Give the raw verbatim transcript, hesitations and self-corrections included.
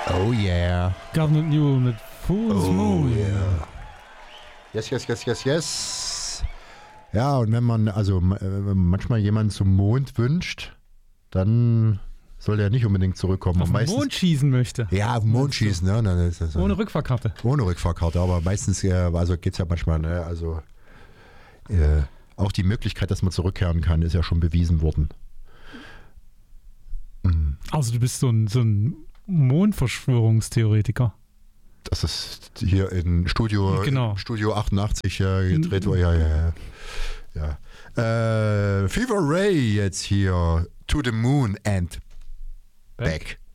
Oh yeah. Government New mit Fool's Oh Moon. yeah. Yes, yes, yes, yes, yes. Ja, und wenn man also äh, manchmal jemanden zum Mond wünscht, dann soll der nicht unbedingt zurückkommen. Auf den meistens, Mond schießen möchte. Ja, auf den Mond schießen. Ne? Dann ist das, äh, Ohne Rückfahrkarte. Ohne Rückfahrkarte, aber meistens äh, also geht es ja manchmal. Ne? Also äh, auch die Möglichkeit, dass man zurückkehren kann, ist ja schon bewiesen worden. Mhm. Also du bist so ein, so ein Mondverschwörungstheoretiker. Das ist hier in Studio, Genau. Studio achtundachtzig äh, gedreht wurde. Ja, ja, ja. ja. Äh, Fever Ray jetzt hier. To the Moon and Back. back.